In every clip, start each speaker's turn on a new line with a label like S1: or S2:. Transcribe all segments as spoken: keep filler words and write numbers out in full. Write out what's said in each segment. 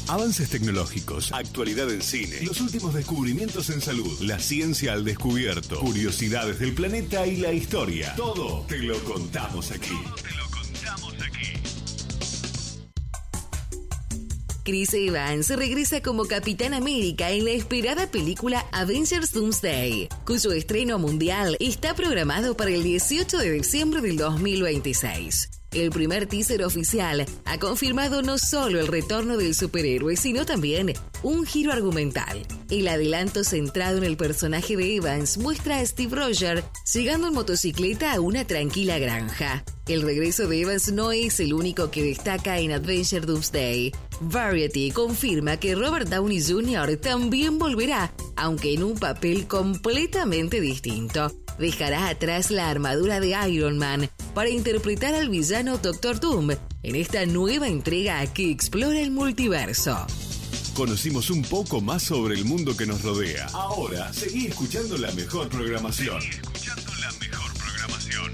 S1: Avances tecnológicos, actualidad en cine, los últimos descubrimientos en salud, la ciencia al descubierto, curiosidades del planeta y la historia. Todo te lo contamos aquí. Todo te lo contamos aquí.
S2: Chris Evans regresa como Capitán América en la esperada película Avengers Doomsday, cuyo estreno mundial está programado para el dieciocho de diciembre del dos mil veintiséis. El primer teaser oficial ha confirmado no solo el retorno del superhéroe, sino también un giro argumental. El adelanto centrado en el personaje de Evans muestra a Steve Rogers llegando en motocicleta a una tranquila granja. El regreso de Evans no es el único que destaca en Avengers Doomsday. Variety confirma que Robert Downey junior también volverá, aunque en un papel completamente distinto. Dejará atrás la armadura de Iron Man para interpretar al villano Doctor Doom en esta nueva entrega que explora el multiverso.
S1: Conocimos un poco más sobre el mundo que nos rodea. Ahora, seguí escuchando la mejor programación. Seguí escuchando la mejor programación.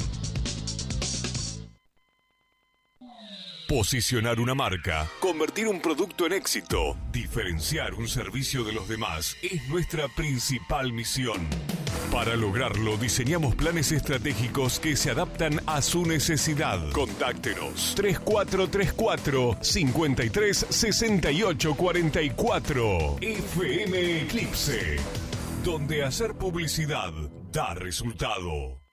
S1: Posicionar una marca, convertir un producto en éxito, diferenciar un servicio de los demás es nuestra principal misión. Para lograrlo, diseñamos planes estratégicos que se adaptan a su necesidad. Contáctenos tres cuatro tres cuatro, cinco tres seis ocho cuatro cuatro. F M Eclipse, donde hacer publicidad da resultado.